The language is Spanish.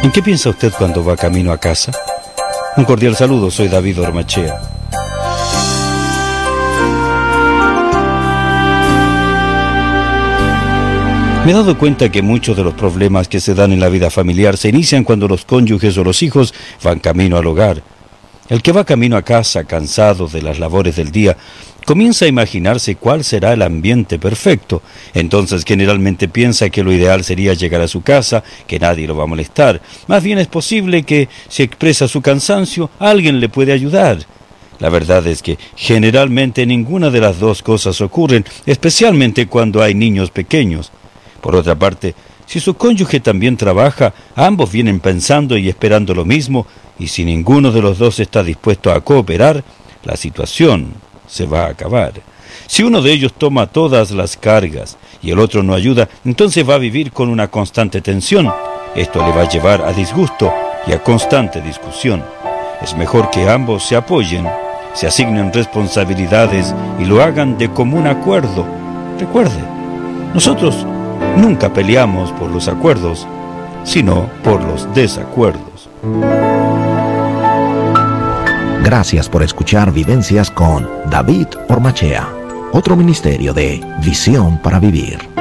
¿En qué piensa usted cuando va camino a casa? Un cordial saludo, soy David Ormachea. Me he dado cuenta que muchos de los problemas que se dan en la vida familiar se inician cuando los cónyuges o los hijos van camino al hogar. El que va camino a casa, cansado de las labores del día, comienza a imaginarse cuál será el ambiente perfecto. Entonces generalmente piensa que lo ideal sería llegar a su casa, que nadie lo va a molestar. Más bien es posible que, si expresa su cansancio, alguien le puede ayudar. La verdad es que generalmente ninguna de las dos cosas ocurren, especialmente cuando hay niños pequeños. Por otra parte, si su cónyuge también trabaja, ambos vienen pensando y esperando lo mismo, y si ninguno de los dos está dispuesto a cooperar, la situación se va a acabar. Si uno de ellos toma todas las cargas y el otro no ayuda, entonces va a vivir con una constante tensión. Esto le va a llevar a disgusto y a constante discusión. Es mejor que ambos se apoyen, se asignen responsabilidades y lo hagan de común acuerdo. Recuerde, nosotros nunca peleamos por los acuerdos, sino por los desacuerdos. Gracias por escuchar Vivencias con David Ormachea, otro ministerio de Visión para Vivir.